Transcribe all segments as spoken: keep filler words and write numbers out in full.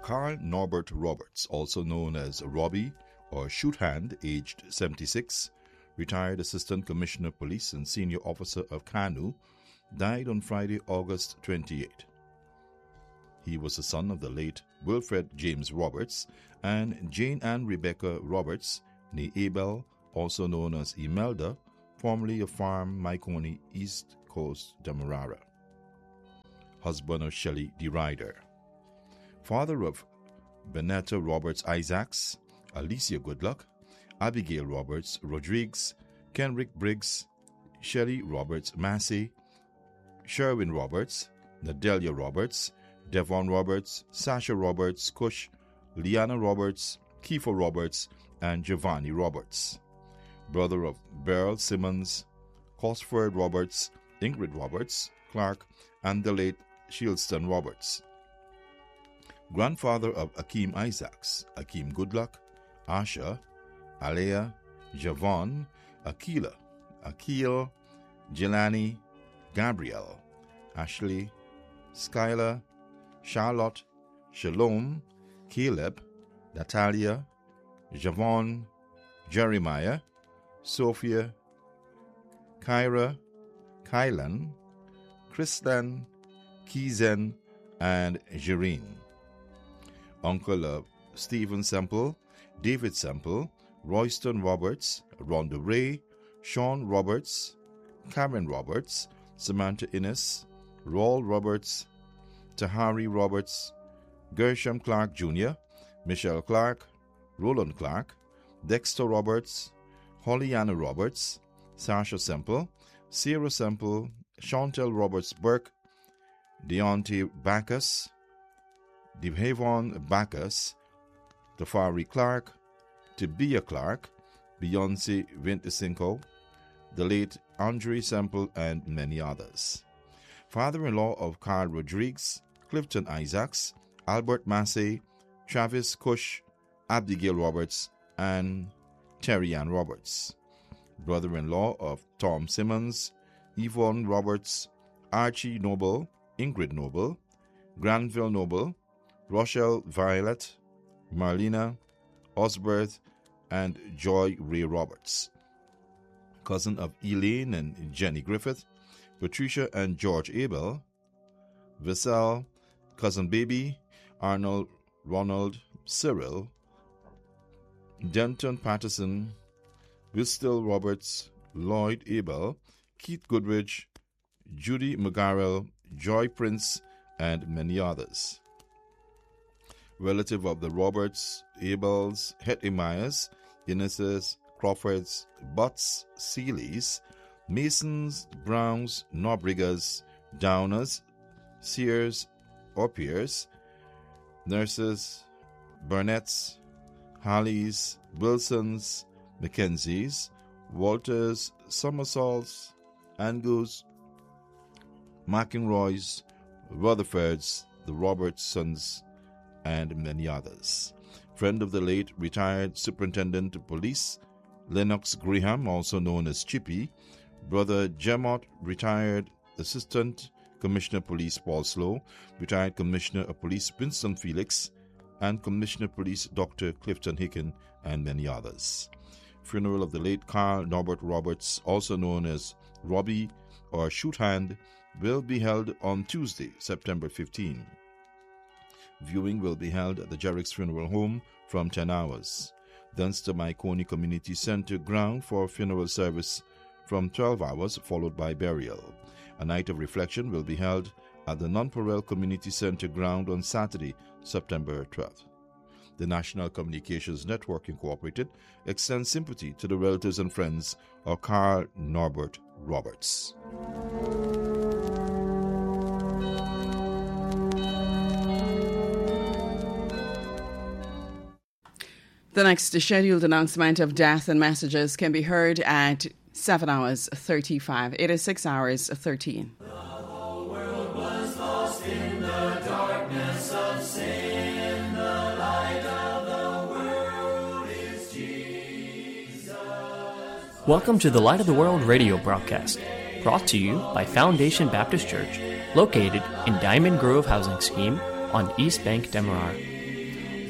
Carl Norbert Roberts, also known as Robbie or Shoot Hand, aged seventy-six, retired Assistant Commissioner of Police and Senior Officer of C A N U, died on Friday, August twenty-eighth. He was the son of the late Wilfred James Roberts and Jane Ann Rebecca Roberts, née Abel, also known as Imelda, formerly of Farm Maikoni, East Coast, Demerara. Husband of Shelley DeRider. Father of Benetta Roberts Isaacs, Alicia Goodluck, Abigail Roberts Rodriguez, Kenrick Briggs, Shelley Roberts Massey, Sherwin Roberts, Nadelia Roberts, Devon Roberts, Sasha Roberts, Cush, Liana Roberts, Kiefer Roberts, and Giovanni Roberts. Brother of Beryl Simmons, Cosford Roberts, Ingrid Roberts, Clark, and the late Shieldston Roberts. Grandfather of Akeem Isaacs, Akeem Goodluck, Asha, Alea, Javon, Akila, Akil, Jelani, Gabrielle, Ashley, Skylar, Charlotte, Shalom, Caleb, Natalia, Javon, Jeremiah, Sophia, Kyra, Kylan, Kristan, Kizen, and Jereen. Uncle of Stephen Semple, David Semple, Royston Roberts, Rhonda Ray, Sean Roberts, Cameron Roberts, Samantha Innes, Raul Roberts, Tahari Roberts, Gershom Clark Junior, Michelle Clark, Roland Clark, Dexter Roberts, Hollyana Roberts, Sasha Semple, Sarah Semple, Chantel Roberts Burke, Deontay Bacchus, Devhavon Bacchus, Tafari Clark, Tibia Clark, Beyonce Vintecinco, the late Andre Semple, and many others. Father-in-law of Carl Rodriguez, Clifton Isaacs, Albert Massey, Travis Cush, Abigail Roberts, and Terry Ann Roberts. Brother-in-law of Tom Simmons, Yvonne Roberts, Archie Noble, Ingrid Noble, Granville Noble, Rochelle Violet, Marlena, Osberth, and Joy Ray Roberts. Cousin of Elaine and Jenny Griffith, Patricia and George Abel, Vissel, Cousin Baby, Arnold, Ronald, Cyril, Denton Patterson, Wistel Roberts, Lloyd Abel, Keith Goodrich, Judy McGarrell, Joy Prince, and many others. Relative of the Roberts, Abels, Hetty Myers, Innes's, Crawfords, Butts, Seeleys, Masons, Browns, Norbriggers, Downers, Sears or Pierce, Nurses, Burnett's, Harleys, Wilsons, Mackenzies, Walters, Somersaults, Angus, McEnroys, Rutherfords, the Robertsons, and many others. Friend of the late retired Superintendent of Police, Lennox Graham, also known as Chippy, Brother Jemot, retired Assistant Commissioner of Police Paul Slow, retired Commissioner of Police Winston Felix, and Commissioner of Police Doctor Clifton Hicken, and many others. Funeral of the late Carl Norbert Roberts, also known as Robbie or Shoot Hand, will be held on Tuesday, September fifteenth. Viewing will be held at the Jerrick's Funeral Home from ten hours. Thence to Maikoni Community Center ground for funeral service from twelve hours, followed by burial. A night of reflection will be held at the Nonpareil Community Center ground on Saturday, September twelfth. The National Communications Network Incorporated extends sympathy to the relatives and friends of Carl Norbert Roberts. The next scheduled announcement of death and messages can be heard at seven hours thirty-five. It is six hours thirteen. The whole world was lost in the darkness of sin. The light of the world is Jesus. Welcome to the Light of the World radio broadcast, brought to you by Foundation Baptist Church, located in Diamond Grove Housing Scheme on East Bank, Demerara.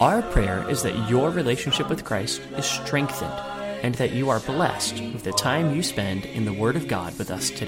Our prayer is that your relationship with Christ is strengthened and that you are blessed with the time you spend in the Word of God with us today.